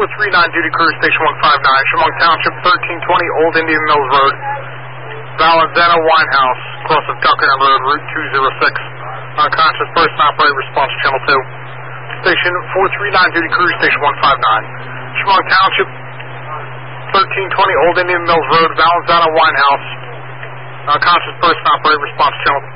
439 duty crew, station 159, Chemung Township, 1320 Old Indian Mills Road, Valenzuela Winehouse, cross of Duckerton Road, Route 206. Unconscious person, operator, response channel 2. Station 439 duty crew, station 159, Chemung Township, 1320 Old Indian Mills Road, Valenzuela Winehouse. Unconscious person, operator, response channel